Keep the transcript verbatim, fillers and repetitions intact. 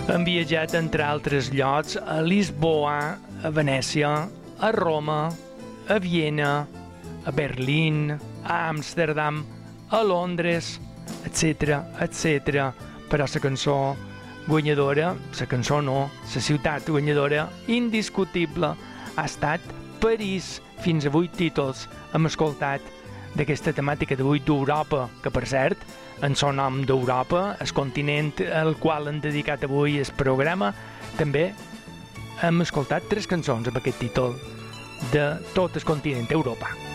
Han viatjat, entre altres llocs, a Lisboa, a Venècia, a Roma, a Viena, a Berlín, a Amsterdam, a Londres, etcètera, etcètera. Però la cançó guanyadora, la cançó no, la ciutat guanyadora indiscutible ha estat París. Fins a vuit títols hem escoltat d'aquesta temàtica d'avui d'Europa, que per cert, en son nom d'Europa, el continent al qual hem dedicat avui el programa, també hem escoltat tres cançons amb aquest títol de tot el continent Europa.